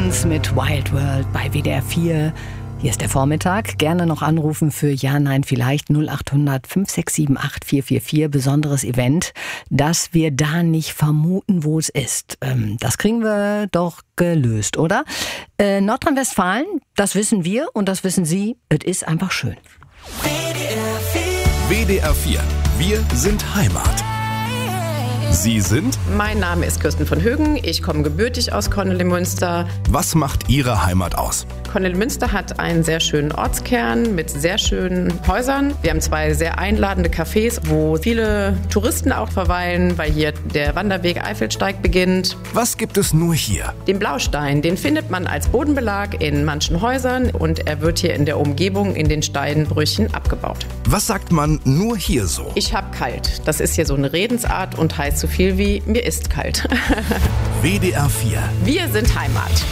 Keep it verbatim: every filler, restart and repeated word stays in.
Stones mit Wild World bei W D R vier. Hier ist der Vormittag. Gerne noch anrufen für Ja, Nein, Vielleicht null acht hundert fünf sechs sieben acht vier vier vier. Besonderes Event, dass wir da nicht vermuten, wo es ist. Ähm, das kriegen wir doch gelöst, oder? Äh, Nordrhein-Westfalen, das wissen wir und das wissen Sie. Es ist einfach schön. W D R vier. Wir sind Heimat. Sie sind? Mein Name ist Kirsten von Högen. Ich komme gebürtig aus Kornelimünster. Was macht Ihre Heimat aus? Kornelimünster hat einen sehr schönen Ortskern mit sehr schönen Häusern. Wir haben zwei sehr einladende Cafés, wo viele Touristen auch verweilen, weil hier der Wanderweg Eifelsteig beginnt. Was gibt es nur hier? Den Blaustein, den findet man als Bodenbelag in manchen Häusern und er wird hier in der Umgebung in den Steinbrüchen abgebaut. Was sagt man nur hier so? Ich hab kalt. Das ist hier so eine Redensart und heißt so viel wie mir ist kalt. W D R vier. Wir sind Heimat.